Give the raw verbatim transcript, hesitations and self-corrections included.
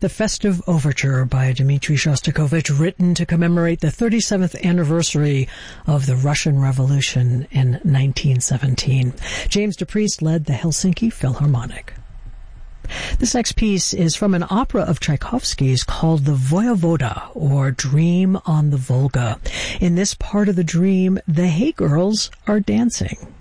the festive overture by Dmitri Shostakovich, written to commemorate the thirty-seventh anniversary of the Russian Revolution in nineteen seventeen. James DePriest led the Helsinki Philharmonic. This next piece is from an opera of Tchaikovsky's called The Voyevoda, or Dream on the Volga. In this part of the dream, the Hay Girls are dancing.